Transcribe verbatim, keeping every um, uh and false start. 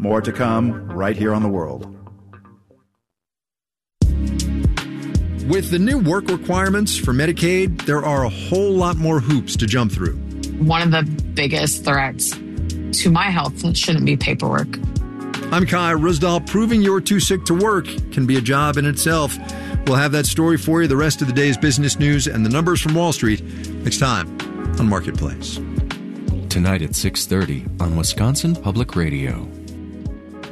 More to come right here on The World. With the new work requirements for Medicaid, there are a whole lot more hoops to jump through. One of the biggest threats to my health shouldn't be paperwork. I'm Kai Rusdahl. Proving you're too sick to work can be a job in itself. We'll have that story for you, the rest of the day's business news, and the numbers from Wall Street next time on Marketplace. Tonight at six thirty on Wisconsin Public Radio.